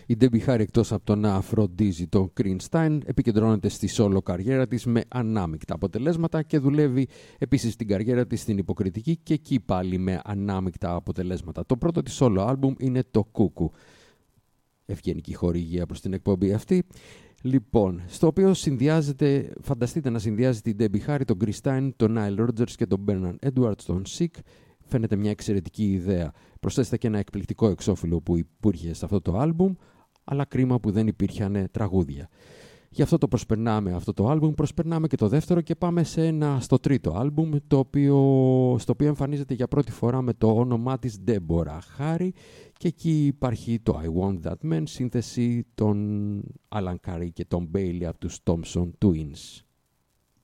Η Debbie Harry, εκτός από το να φροντίζει τον Greenstein, επικεντρώνεται στη solo καριέρα της με ανάμεικτα αποτελέσματα και δουλεύει επίσης την καριέρα της στην υποκριτική και εκεί πάλι με ανάμεικτα αποτελέσματα. Το πρώτο της solo album είναι το Cuckoo. Ευγενική χορηγία προς την εκπομπή αυτή. Λοιπόν, στο οποίο συνδυάζεται, φανταστείτε να συνδυάζεται η Debbie Harry, τον Greenstein, τον Nile Rodgers και τον Bernard Edwards, τον Sick. Φαίνεται μια εξαιρετική ιδέα. Προσθέστε και ένα εκπληκτικό εξώφυλλο που υπήρχε σε αυτό το άλμπουμ, αλλά κρίμα που δεν υπήρχαν τραγούδια. Γι' αυτό το προσπερνάμε αυτό το άλμπουμ, προσπερνάμε και το δεύτερο και πάμε στο τρίτο άλμπουμ, στο οποίο εμφανίζεται για πρώτη φορά με το όνομά της Deborah Harry και εκεί υπάρχει το I Want That Man, σύνθεση των Alan Carey και των Bailey από τους Thompson Twins.